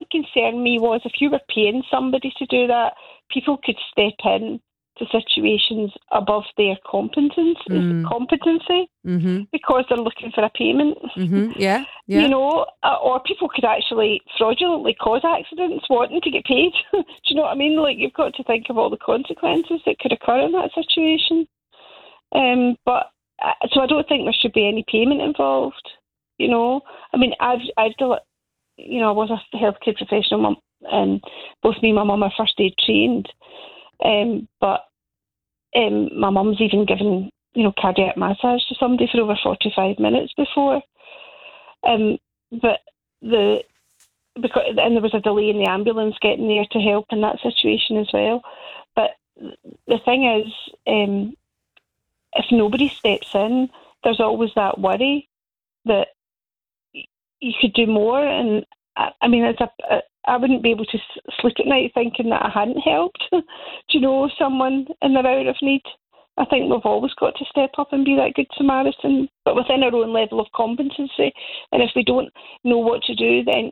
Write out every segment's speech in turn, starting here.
concerned me was if you were paying somebody to do that, people could step in to situations above their competency because they're looking for a payment. Yeah. You know, or people could actually fraudulently cause accidents wanting to get paid. Do you know what I mean? Like, you've got to think of all the consequences that could occur in that situation. But so I don't think there should be any payment involved. You know, I mean, I was a healthcare professional, and both me and my mum are first aid trained. But my mum's even given, cardiac massage to somebody for over 45 minutes before. But there was a delay in the ambulance getting there to help in that situation as well. But the thing is, if nobody steps in, there's always that worry that you could do more. And I mean, I wouldn't be able to sleep at night thinking that I hadn't helped, someone in their hour of need. I think we've always got to step up and be that good Samaritan, but within our own level of competency. And if we don't know what to do, then,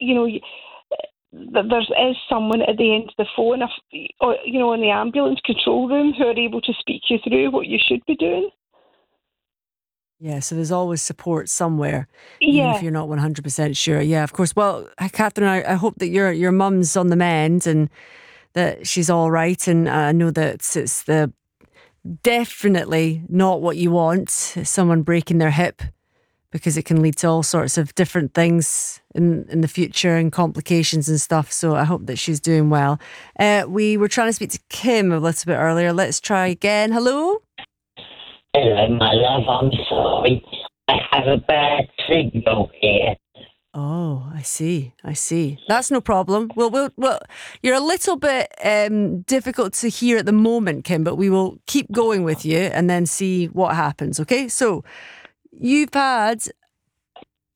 there is someone at the end of the phone, or in the ambulance control room, who are able to speak you through what you should be doing. Yeah, so there's always support somewhere, even if you're not 100% sure. Yeah, of course. Well, Catherine, I hope that your mum's on the mend and that she's all right. And I know that it's definitely not what you want, someone breaking their hip, because it can lead to all sorts of different things in the future and complications and stuff. So I hope that she's doing well. We were trying to speak to Kim a little bit earlier. Let's try again. Hello? Hello, my love. I'm sorry. I have a bad signal here. Oh, I see. That's no problem. Well, you're a little bit difficult to hear at the moment, Kim, but we will keep going with you and then see what happens, okay? So, you've had